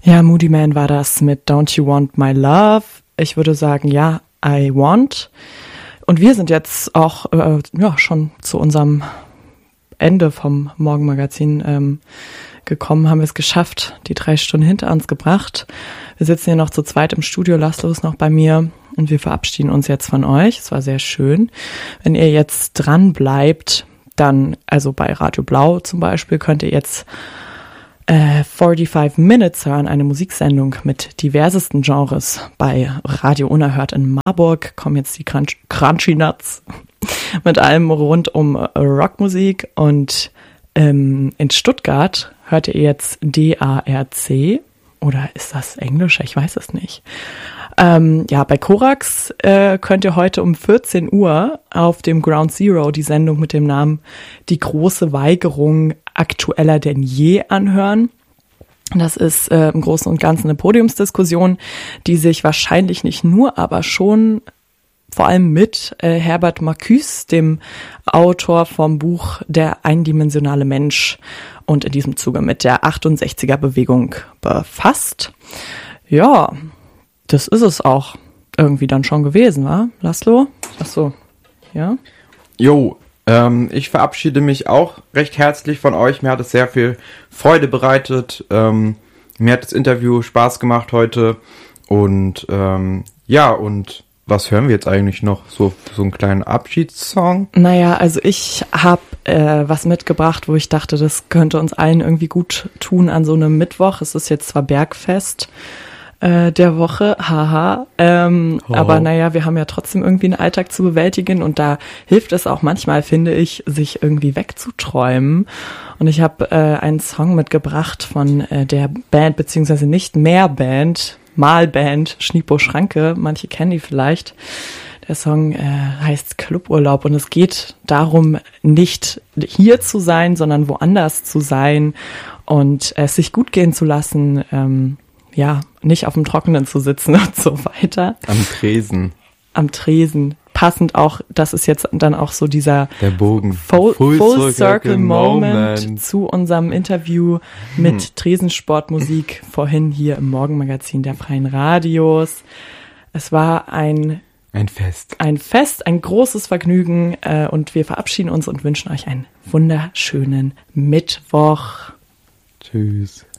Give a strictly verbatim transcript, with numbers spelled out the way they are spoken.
Ja, Moody Man war das mit Don't You Want My Love. Ich würde sagen, ja, I want. Und wir sind jetzt auch äh, ja schon zu unserem Ende vom Morgenmagazin ähm, gekommen, haben wir es geschafft, die drei Stunden hinter uns gebracht. Wir sitzen hier noch zu zweit im Studio, Laszlo ist noch bei mir und wir verabschieden uns jetzt von euch. Es war sehr schön. Wenn ihr jetzt dran bleibt, dann, also bei Radio Blau zum Beispiel, könnt ihr jetzt äh, fünfundvierzig Minutes hören, eine Musiksendung mit diversesten Genres. Bei Radio Unerhört in Marburg kommen jetzt die Crunch- Crunchy Nuts mit allem rund um Rockmusik und ähm, in Stuttgart hört ihr jetzt D A R C oder ist das Englisch? Ich weiß es nicht. Ähm, ja, bei Korax äh, könnt ihr heute um vierzehn Uhr auf dem Ground Zero die Sendung mit dem Namen Die große Weigerung aktueller denn je anhören. Das ist äh, im Großen und Ganzen eine Podiumsdiskussion, die sich wahrscheinlich nicht nur, aber schon vor allem mit äh, Herbert Marcuse, dem Autor vom Buch Der eindimensionale Mensch und in diesem Zuge mit der achtundsechziger-Bewegung befasst. Ja, das ist es auch irgendwie dann schon gewesen, wa, Laszlo? Ach so, ja? Jo, ähm, ich verabschiede mich auch recht herzlich von euch. Mir hat es sehr viel Freude bereitet. Ähm, mir hat das Interview Spaß gemacht heute. Und ähm, ja, und was hören wir jetzt eigentlich noch? So, so einen kleinen Abschiedssong? Naja, also ich habe äh, was mitgebracht, wo ich dachte, das könnte uns allen irgendwie gut tun an so einem Mittwoch. Es ist jetzt zwar Bergfest äh, der Woche, haha, ähm, oh. aber naja, wir haben ja trotzdem irgendwie einen Alltag zu bewältigen und da hilft es auch manchmal, finde ich, sich irgendwie wegzuträumen. Und ich habe äh, einen Song mitgebracht von äh, der Band, beziehungsweise nicht mehr Band, Malband Schniepo Schranke, manche kennen die vielleicht. Der Song äh, heißt Cluburlaub und es geht darum, nicht hier zu sein, sondern woanders zu sein und es sich gut gehen zu lassen, ähm, ja, nicht auf dem Trockenen zu sitzen und so weiter. Am Tresen. Am Tresen. Passend auch, das ist jetzt dann auch so dieser Der Bogen. Full, Full, Full Circle, Circle Moment, Moment zu unserem Interview mit hm. Tresensportmusik vorhin hier im Morgenmagazin der Freien Radios. Es war ein Ein Fest. Ein Fest, ein großes Vergnügen äh, und wir verabschieden uns und wünschen euch einen wunderschönen Mittwoch. Tschüss.